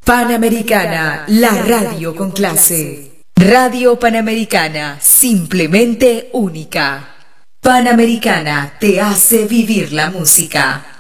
Panamericana, la radio con clase. Radio Panamericana, simplemente única. Panamericana te hace vivir la música.